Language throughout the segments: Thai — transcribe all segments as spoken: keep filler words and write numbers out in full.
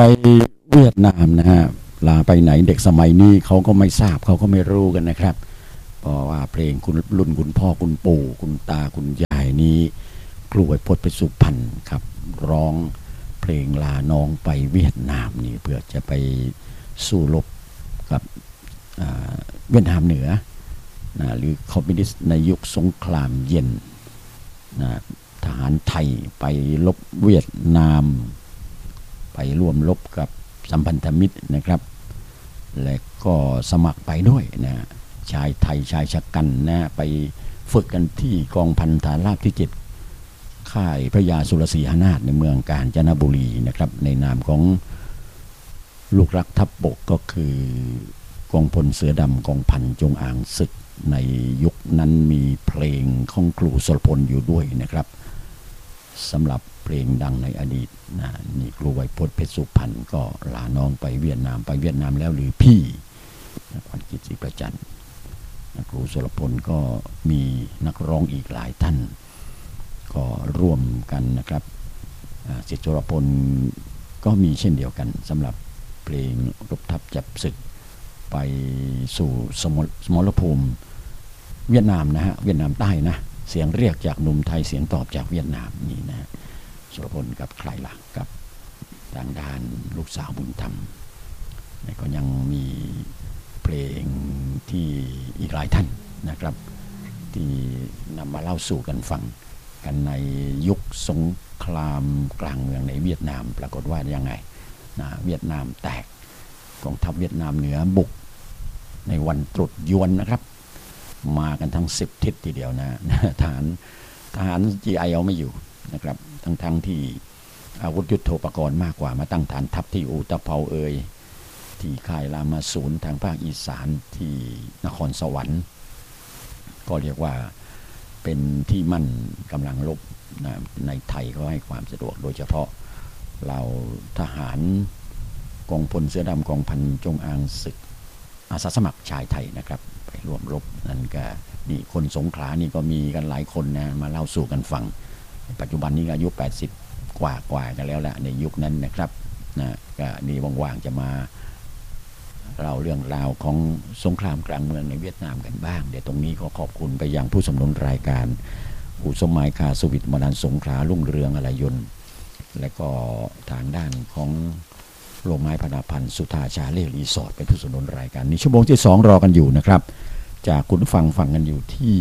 ไปเวียดนามนะฮะลาไปไหนเด็กสมัยนี้เขาก็ไม่ทราบเขาก็ไม่รู้กันนะครับเพราะว่าเพลงคุณรุ่นคุณพ่อคุณปู่คุณตาคุณยายนี้กล้วยพจน์เพชรสุพรรณครับร้องเพลงลาน้องไปเวียดนามนี่เพื่อจะไปสู้รบกับเวียดนามเหนือนะหรือคอมมิวนิสต์ในยุคสงครามเย็นนะทหารไทยไปรบเวียดนามไปร่วมรบกับสัมพันธมิตรนะครับและก็สมัครไปด้วยนะชายไทยชายชะกันนะไปฝึกกันที่กองพันฐานราบที่เจ็ดค่ายพระยาสุรศรีหนาถในเมืองกาญจนบุรีนะครับในนามของลูกรักทัพบกก็คือกองพลเสือดำกองพันจงอางศึกในยุคนั้นมีเพลงของครูสรพลอยู่ด้วยนะครับสำหรับเพลงดังในอดีตนะนี่ครูไวยพจน์เพชรสุพรรณก็ลาน้องไปเวียดนามไปเวียดนามแล้วหรือพี่นะขวัญกิจศรีประจันทร์นะครูสรพลก็มีนักร้องอีกหลายท่านก็ร่วมกันนะครับศิษย์สรพลก็มีเช่นเดียวกันสำหรับเพลงรบทัพจับศึกไปสู่สมรสมรภูมิเวียดนามนะฮะเวียดนามใต้นะเสียงเรียกจากหนุ่มไทยเสียงตอบจากเวียดนามนี่นะสุรพลกับใครล่ะกับทางด้านลูกสาวบุญธรรมแล้วก็ยังมีเพลงที่อีกหลายท่านนะครับที่นำมาเล่าสู่กันฟังกันในยุคสงครามกลางเมืองในเวียดนามปรากฏว่ายังไงนะเวียดนามแตกกองทัพเวียดนามเหนือบุกในวันตรุษยวนนะครับมากันทั้งสิบทิศทีเดียวนะทหารทหาร จี ไอ เอาไม่อยู่นะครับทั้งทั้งที่อาวุธยุทโธปกรณ์มากกว่ามาตั้งฐานทัพที่อุตภเปาเอยที่ค่ายรามาศูนย์ทางภาคอีสานที่นครสวรรค์ก็เรียกว่าเป็นที่มั่นกำลังรบนะในไทยก็ให้ความสะดวกโดยเฉพาะเราทหารกองพลเสือดำกองพันจงอางศึกอาสาสมัครชายไทยนะครับไปร่วมรบนั่นก็นี่คนสงขลานี่ก็มีกันหลายคนนะมาเล่าสู่กันฟังปัจจุบันนี้อายุแปดสิบกว่ากว่ากันแล้วแหละในยุคนั้นนะครับนะก็นี่ว่างๆจะมาเล่าเรื่องราวของสงครามกลางเมืองในเวียดนามกันบ้างเดี๋ยวตรงนี้ก็ขอบคุณไปยังผู้สนับสนุนรายการผู้สมัยคาสวิทมนันสงขลารุ่งเรืองอะไรยนต์และก็ทางด้านของโรงไม้พนาพันธ์สุธาชาเล่รีสอร์ทเป็นผู้สนับสนุนรายการนี้ชั่วโมงที่สองรอกันอยู่นะครับจากคุณฟังฟังกันอยู่ที่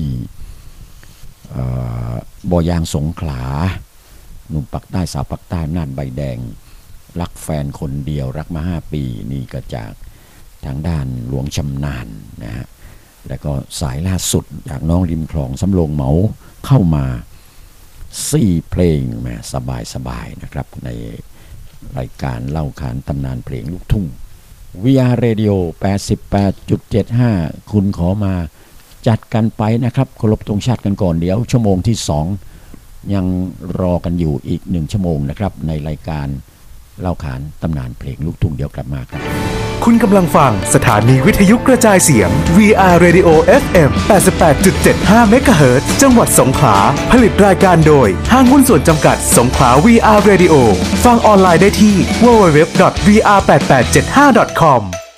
บ่อยางสงขลาหนุ่มปักใต้สาวปักใต้น่านใบแดงรักแฟนคนเดียวรักมาห้าปีนี่ก็จากทางด้านหลวงชำนาญนะฮะแล้วก็สายล่าสุดจากน้องริมคลองสำโรงเหมาเข้ามาสี่เพลงแหมสบายสบายนะครับในรายการเล่าขานตำนานเพลงลูกทุ่ง วี อาร์ Radio แปดสิบแปดจุดเจ็ดห้า คุณขอมาจัดกันไปนะครับเคารพธงชาติกันก่อนเดี๋ยวชั่วโมงที่สองยังรอกันอยู่อีกหนึ่งชั่วโมงนะครับในรายการเล่าขานตำนานเพลงลูกทุ่งเดี๋ยวกลับมาครับคุณกำลังฟังสถานีวิทยุกระจายเสียง วี อาร์ Radio เอฟ เอ็ม แปดสิบแปดจุดเจ็ดห้า เมกะเฮิรตซ์ จังหวัดสงขลาผลิตรายการโดยห้างหุ้นส่วนจำกัดสงขลา วี อาร์ Radio ฟังออนไลน์ได้ที่ ดับเบิลยู ดับเบิลยู ดับเบิลยู ดอท วี อาร์ แปดแปดเจ็ดห้า ดอท คอม